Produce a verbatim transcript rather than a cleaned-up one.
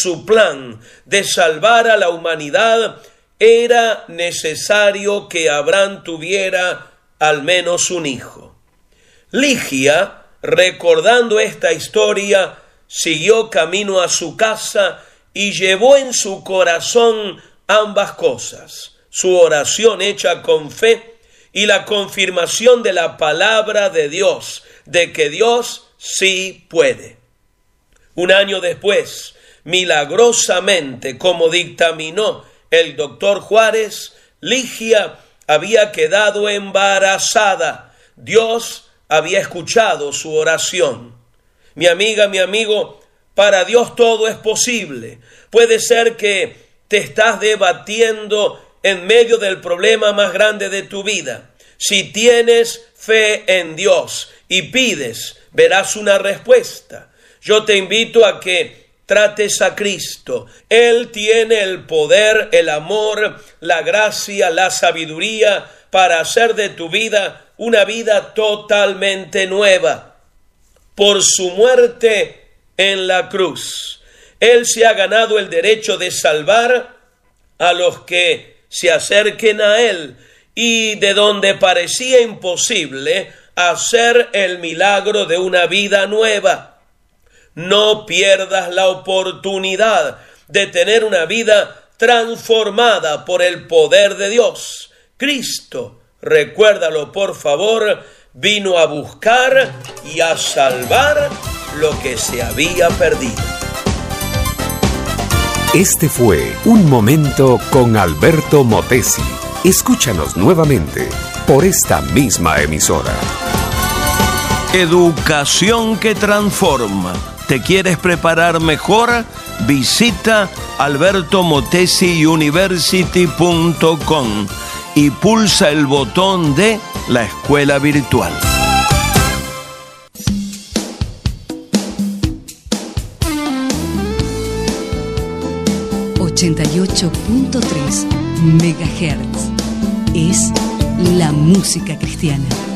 su plan de salvar a la humanidad, era necesario que Abraham tuviera al menos un hijo. Ligia, recordando esta historia, siguió camino a su casa y llevó en su corazón ambas cosas: su oración hecha con fe y la confirmación de la palabra de Dios, de que Dios sí puede. Un año después, milagrosamente, como dictaminó el doctor Juárez, Ligia había quedado embarazada. Dios había escuchado su oración. Mi amiga, mi amigo, para Dios todo es posible. Puede ser que te estás debatiendo en medio del problema más grande de tu vida. Si tienes fe en Dios y pides, verás una respuesta. Yo te invito a que trates a Cristo. Él tiene el poder, el amor, la gracia, la sabiduría para hacer de tu vida una vida totalmente nueva. Por su muerte en la cruz, Él se ha ganado el derecho de salvar a los que se acerquen a Él, y de donde parecía imposible hacer el milagro de una vida nueva. No pierdas la oportunidad de tener una vida transformada por el poder de Dios. Cristo, recuérdalo por favor, vino a buscar y a salvar lo que se había perdido. Este fue Un Momento con Alberto Motesi. Escúchanos nuevamente por esta misma emisora. Educación que transforma. ¿Te quieres preparar mejor? Visita alberto motesi university punto com y pulsa el botón de la escuela virtual. ochenta y ocho punto tres megahertz es la música cristiana.